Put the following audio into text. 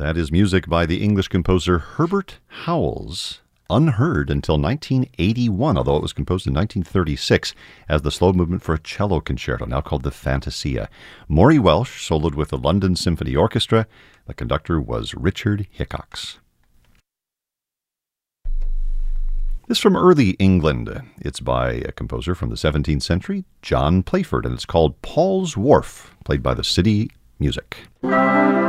That is music by the English composer Herbert Howells, unheard until 1981, although it was composed in 1936 as the slow movement for a cello concerto, now called the Fantasia. Maury Welsh soloed with the London Symphony Orchestra. The conductor was Richard Hickox. This is from early England. It's by a composer from the 17th century, John Playford, and it's called Paul's Wharf, played by the City Music.